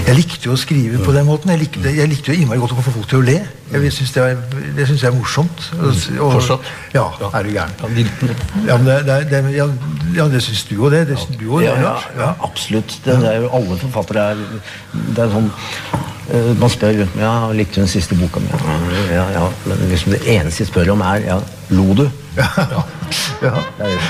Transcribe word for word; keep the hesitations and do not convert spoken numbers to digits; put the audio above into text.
Jeg likte jo å skrive på den måten. Jeg likte, jeg likte jo innmari godt å få folk til å le. Jeg synes det, var, det synes jeg er morsomt. Og, Fortsatt? Ja, er du gæren. Ja, det, ja, men det, det, det, ja, ja, det synes du jo det. Det synes du jo, ja, ja, Lars. ja, absolutt. Det, det er jo alle forfattere er, det er sånn, uh, man spør, ja, likte du den siste boka mi? Ja, ja, men liksom det eneste jeg spør om er, ja, lo du? Ja, ja. Det er jo